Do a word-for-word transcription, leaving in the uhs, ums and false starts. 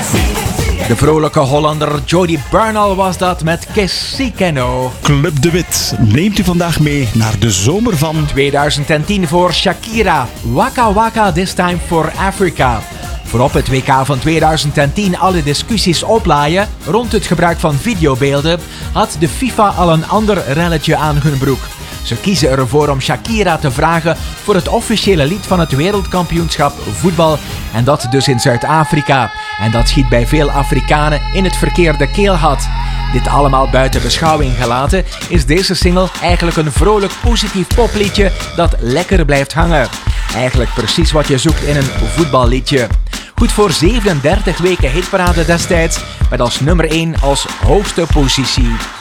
De vrolijke Hollander Jody Bernal was dat met Kessiceno. Club de Wit neemt u vandaag mee naar de zomer van twintig tien voor Shakira. Waka Waka This Time for Africa. Voor op het W K van twintig tien alle discussies oplaaien rond het gebruik van videobeelden, had de FIFA al een ander relletje aan hun broek. Ze kiezen ervoor om Shakira te vragen voor het officiële lied van het wereldkampioenschap voetbal en dat dus in Zuid-Afrika. En dat schiet bij veel Afrikanen in het verkeerde keelgat. Dit allemaal buiten beschouwing gelaten is deze single eigenlijk een vrolijk positief popliedje dat lekker blijft hangen. Eigenlijk precies wat je zoekt in een voetballiedje. Goed voor zevenendertig weken hitparade destijds, met als nummer één als hoogste positie